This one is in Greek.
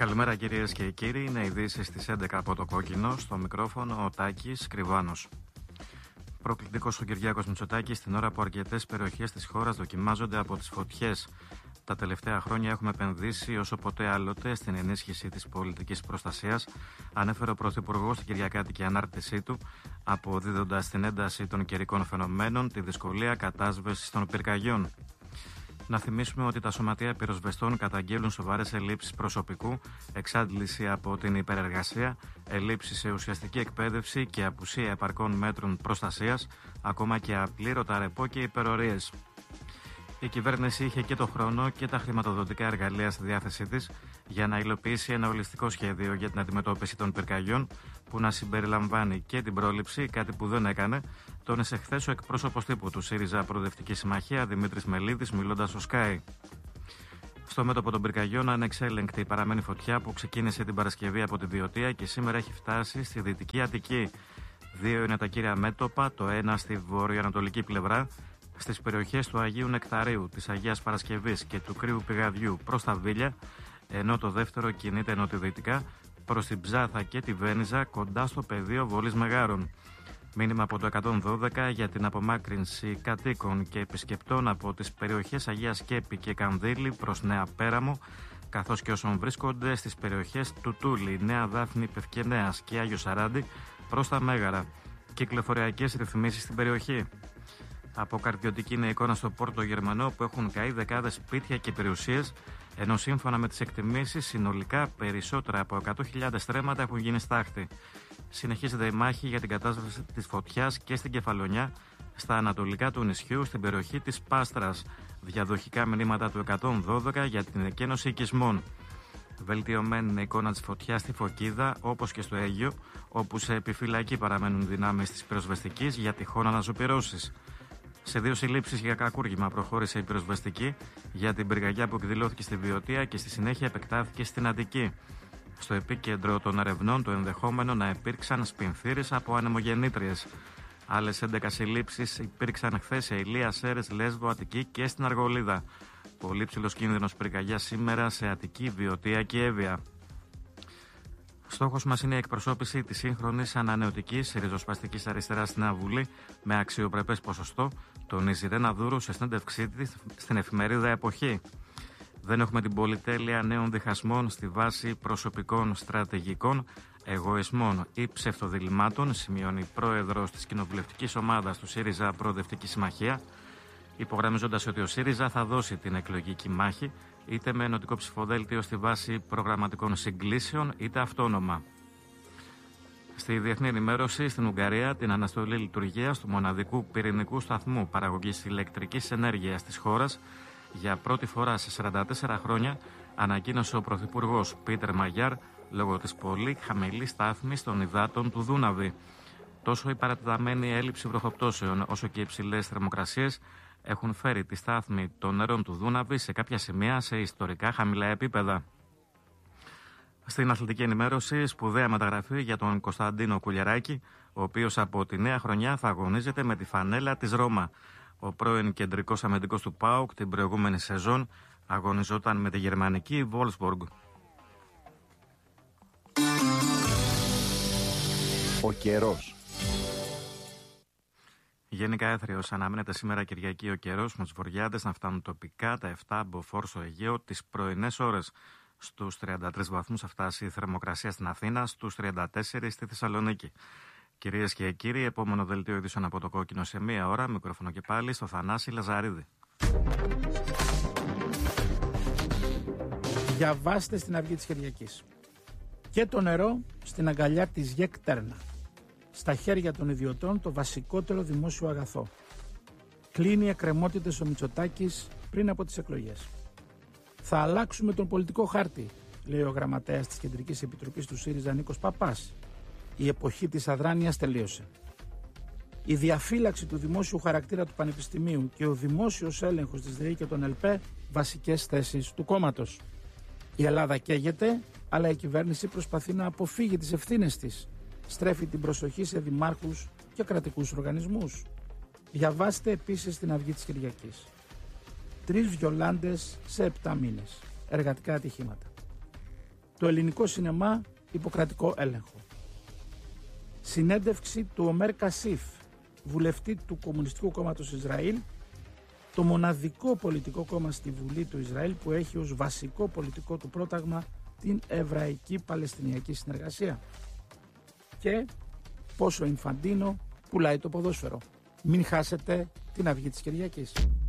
Καλημέρα κυρίες και κύριοι, είναι ειδήσεις στις 11 από το Κόκκινο, στο μικρόφωνο ο Τάκης Κρυβάνος. Προκλητικός ο Κυριάκος Μητσοτάκης την ώρα που αρκετές περιοχές της χώρας δοκιμάζονται από τις φωτιές. Τα τελευταία χρόνια έχουμε επενδύσει όσο ποτέ άλλοτε στην ενίσχυση της πολιτικής προστασίας, ανέφερε ο Πρωθυπουργός στην Κυριακάτικη ανάρτησή του, αποδίδοντας την ένταση των καιρικών φαινομένων τη δυσκολία κατάσβεσης των πυρκαγιών. Να θυμίσουμε ότι τα σωματεία πυροσβεστών καταγγέλουν σοβαρές ελλείψεις προσωπικού, εξάντληση από την υπερεργασία, ελλείψεις σε ουσιαστική εκπαίδευση και απουσία επαρκών μέτρων προστασίας, ακόμα και απλήρωτα ρεπό και υπερορίες. Η κυβέρνηση είχε και το χρόνο και τα χρηματοδοτικά εργαλεία στη διάθεσή της για να υλοποιήσει ένα ολιστικό σχέδιο για την αντιμετώπιση των πυρκαγιών που να συμπεριλαμβάνει και την πρόληψη, κάτι που δεν έκανε, τόνισε χθες ο εκπρόσωπος τύπου του ΣΥΡΙΖΑ Προοδευτική Συμμαχία Δημήτρης Μελίδης μιλώντας στο Sky. Στο μέτωπο των πυρκαγιών, ανεξέλεγκτη παραμένει φωτιά που ξεκίνησε την Παρασκευή από τη Βιωτία και σήμερα έχει φτάσει στη Δυτική Αττική. Δύο είναι τα κύρια μέτωπα, το ένα στη βορειοανατολική πλευρά, στις περιοχές του Αγίου Νεκταρίου, της Αγίας Παρασκευής και του Κρύου Πηγαδιού προς τα Βίλια, ενώ το δεύτερο κινείται νοτιοδυτικά προς την Ψάθα και τη Βένιζα κοντά στο πεδίο Βολής Μεγάρων. Μήνυμα από το 112 για την απομάκρυνση κατοίκων και επισκεπτών από τις περιοχές Αγία Σκέπη και Κανδύλη προς Νέα Πέραμο, καθώς και όσων βρίσκονται στις περιοχές του Τούλη, Νέα Δάφνη, Πευκενέας και Άγιο Σαράντι προς τα Μέγαρα. Κυκλοφοριακές ρυθμίσεις στην περιοχή. Αποκαρδιωτική είναι η εικόνα στο Πόρτο Γερμανό που έχουν καεί δεκάδες σπίτια και περιουσίες, ενώ σύμφωνα με τις εκτιμήσεις συνολικά περισσότερα από 100.000 στρέμματα έχουν γίνει στάχτη. Συνεχίζεται η μάχη για την κατάσβεση της φωτιάς και στην Κεφαλονιά, στα ανατολικά του νησιού, στην περιοχή της Πάστρας. Διαδοχικά μηνύματα του 112 για την εκένωση οικισμών. Βελτιωμένη είναι η εικόνα της φωτιάς στη Φωκίδα, όπως και στο Αίγιο, όπου σε επιφυλακή παραμένουν δυνάμεις της πυροσβεστικής για τυχόν αναζωπυρώσεις. Σε δύο συλλήψεις για κακούργημα προχώρησε η πυροσβεστική για την πυρκαγιά που εκδηλώθηκε στη Βιωτία και στη συνέχεια επεκτάθηκε στην Αττική. Στο επίκεντρο των ερευνών το ενδεχόμενο να υπήρξαν σπινθήρες από ανεμογεννήτριες. Άλλες 11 συλλήψεις υπήρξαν χθες σε Ηλία, Σέρρες, Λέσβο, Αττική και στην Αργολίδα. Πολύ ψηλός κίνδυνος πυρκαγιάς σήμερα σε Αττική, Βιωτία και Εύβοια. Στόχος μας είναι η εκπροσώπηση της σύγχρονης ανανεωτικής ριζοσπαστικής αριστεράς στην Βουλή με αξιοπρεπές ποσοστό, τονίζει Ρένα Δούρου σε συνέντευξή της στην εφημερίδα Εποχή. Δεν έχουμε την πολυτέλεια νέων διχασμών στη βάση προσωπικών στρατηγικών, εγωισμών ή ψευτοδιλημάτων, σημειώνει πρόεδρος της κοινοβουλευτικής ομάδας του ΣΥΡΙΖΑ Προοδευτική Συμμαχία, υπογραμμίζοντας ότι ο ΣΥΡΙΖΑ θα δώσει την εκλογική μάχη είτε με ενωτικό ψηφοδέλτιο στη βάση προγραμματικών συγκλήσεων είτε αυτόνομα. Στη διεθνή ενημέρωση, στην Ουγγαρία, την αναστολή λειτουργίας του μοναδικού πυρηνικού σταθμού παραγωγής ηλεκτρικής ενέργειας της χώρας για πρώτη φορά σε 44 χρόνια ανακοίνωσε ο Πρωθυπουργός Πίτερ Μαγιάρ λόγω της πολύ χαμηλής στάθμης των υδάτων του Δούναβη. Τόσο η παρατεταμένη έλλειψη βροχοπτώσεων όσο και οι υψηλές θερμοκρασίες έχουν φέρει τη στάθμη των νερών του Δούναβη σε κάποια σημεία σε ιστορικά χαμηλά επίπεδα. Στην αθλητική ενημέρωση, σπουδαία μεταγραφή για τον Κωνσταντίνο Κουλιεράκη, ο οποίος από τη νέα χρονιά θα αγωνίζεται με τη φανέλα της Ρώμα. Ο πρώην κεντρικός αμυντικός του ΠΑΟΚ την προηγούμενη σεζόν αγωνιζόταν με τη γερμανική Wolfsburg. Ο καιρός. Γενικά έθριος αναμένεται σήμερα Κυριακή ο καιρός με τους βορειάδες να φτάνουν τοπικά τα 7 μποφόρ στο Αιγαίο τις πρωινές ώρες. Στους 33 βαθμούς θα φτάσει η θερμοκρασία στην Αθήνα, στους 34 στη Θεσσαλονίκη. Κυρίες και κύριοι, επόμενο δελτίο ειδήσεων από το Κόκκινο σε μία ώρα. Μικρόφωνο και πάλι στο Θανάση Λαζαρίδη. Διαβάστε στην Αυγή της Κυριακής. Και το νερό στην αγκαλιά της ΓΕΚ Τέρνα. Στα χέρια των ιδιωτών το βασικότερο δημόσιο αγαθό. Κλείνει εκκρεμότητες ο Μητσοτάκης πριν από τις εκλογές. Θα αλλάξουμε τον πολιτικό χάρτη, λέει ο γραμματέας της Κεντρικής Επιτροπής του ΣΥΡΙΖΑ Νίκος Παπάς. Η εποχή της αδράνειας τελείωσε. Η διαφύλαξη του δημόσιου χαρακτήρα του Πανεπιστημίου και ο δημόσιος έλεγχος της ΔΕΗ και των ΕΛΠΕ βασικές θέσεις του κόμματος. Η Ελλάδα καίγεται, αλλά η κυβέρνηση προσπαθεί να αποφύγει τις ευθύνες της. Στρέφει την προσοχή σε δημάρχους και κρατικούς οργανισμούς. Διαβάστε επίσης την Αυγή της Κυριακής. 3 βιολάντες σε 7 μήνες. Εργατικά ατυχήματα. Το ελληνικό σινεμά υποκρατικό έλεγχο. Συνέντευξη του Ομέρ Κασίφ, βουλευτή του Κομμουνιστικού Κόμματος Ισραήλ, το μοναδικό πολιτικό κόμμα στη Βουλή του Ισραήλ που έχει ως βασικό πολιτικό του πρόταγμα την Εβραϊκή Παλαιστινιακή Συνεργασία. Και πόσο Ινφαντίνο πουλάει το ποδόσφαιρο. Μην χάσετε την αυγή της Κυριακής.